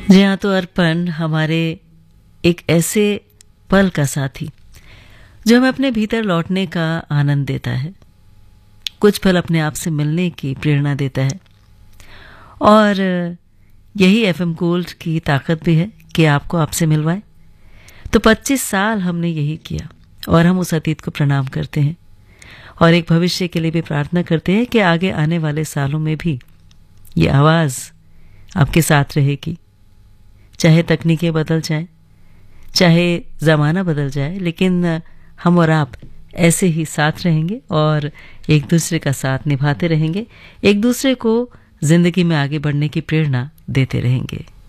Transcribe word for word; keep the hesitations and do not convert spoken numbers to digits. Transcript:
जी हाँ, तो अर्पण हमारे एक ऐसे पल का साथी जो हमें अपने भीतर लौटने का आनंद देता है, कुछ पल अपने आप से मिलने की प्रेरणा देता है। और यही एफएम गोल्ड की ताकत भी है कि आपको आपसे मिलवाए। तो पच्चीस साल हमने यही किया और हम उस अतीत को प्रणाम करते हैं और एक भविष्य के लिए भी प्रार्थना करते हैं कि आगे आने वाले सालों में भी ये आवाज़ आपके साथ रहेगी। चाहे तकनीकें बदल जाएं, चाहे ज़माना बदल जाए, लेकिन हम और आप ऐसे ही साथ रहेंगे और एक दूसरे का साथ निभाते रहेंगे, एक दूसरे को ज़िंदगी में आगे बढ़ने की प्रेरणा देते रहेंगे।